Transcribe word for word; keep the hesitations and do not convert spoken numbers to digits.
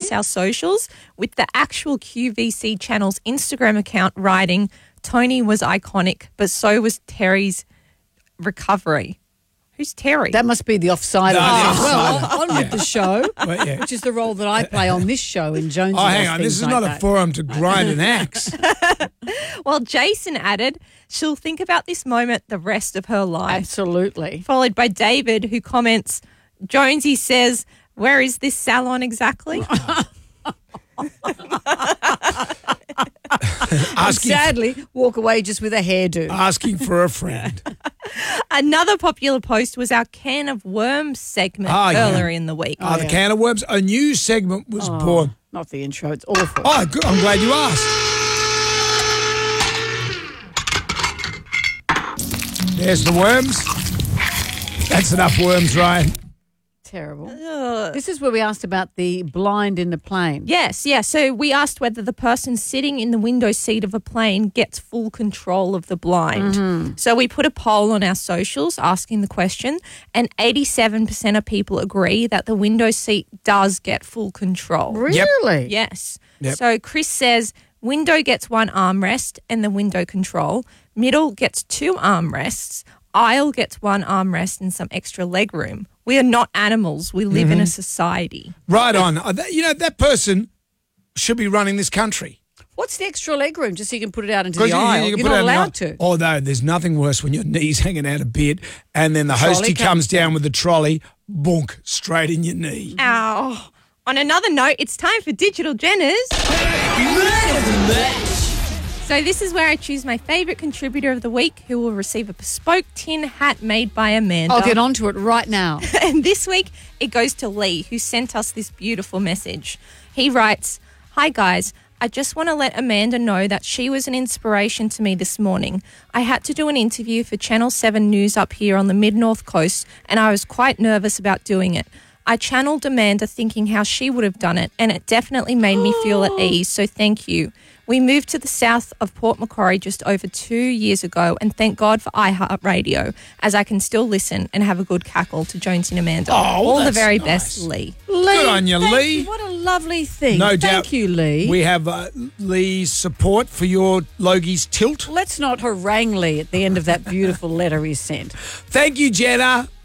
across our socials with the actual Q V C channel's Instagram account writing, Tony was iconic, but so was Terry's recovery. Who's Terry? That must be the offside. No, of the this. Well, offside. on, on with Yeah. the show, Well, yeah. which is the role that I play on this show in Jonesy. Oh, hang does on. This things is like not that. a forum to grind an axe. Well, Jason added, she'll think about this moment the rest of her life. Absolutely. Followed by David, who comments, Jonesy says, where is this salon exactly? asking, Sadly, walk away just with a hairdo. asking for a friend. Another popular post was our can of worms segment Oh, yeah. earlier in the week. Oh, the yeah. can of worms. A new segment was Oh, born. not the intro. It's awful. Oh, good. I'm glad you asked. There's the worms. That's enough worms, Ryan. Terrible. Ugh. This is where we asked about the blind in the plane. Yes, yeah. So we asked whether the person sitting in the window seat of a plane gets full control of the blind. Mm-hmm. So we put a poll on our socials asking the question, and eighty-seven percent of people agree that the window seat does get full control. Really? Yes. Yep. So Chris says window gets one armrest and the window control. Middle gets two armrests. Aisle gets one armrest and some extra leg room. We are not animals. We live Mm-hmm. in a society. Right on. Uh, that- You know, that person should be running this country. What's the extra leg room? Just so you can put it out into 'Cause the you- you aisle. can You're put not it in the allowed aisle. to. Although there's nothing worse when your knee's hanging out a bit and then the hostie Trolley comes comes down with the trolley, bonk, straight in your knee. Ow. On another note, it's time for Digital Jenners. So this is where I choose my favourite contributor of the week, who will receive a bespoke tin hat made by Amanda. I'll get onto it right now. And this week, it goes to Lee, who sent us this beautiful message. He writes, "Hi guys, I just want to let Amanda know that she was an inspiration to me this morning. I had to do an interview for Channel seven News up here on the mid-north coast, and I was quite nervous about doing it. I channeled Amanda thinking how she would have done it, and it definitely made me feel at ease, so thank you. We moved to the south of Port Macquarie just over two years ago, and thank God for iHeartRadio, as I can still listen and have a good cackle to Jones and Amanda. Oh, All the that's very nice. best, Lee." Lee, Good on you, thank Lee. you. What a lovely thing. No thank doubt. you, Lee. We have uh, Lee's support for your Logie's tilt. Let's not harangue Lee at the end of that beautiful letter he sent. Thank you, Jenna.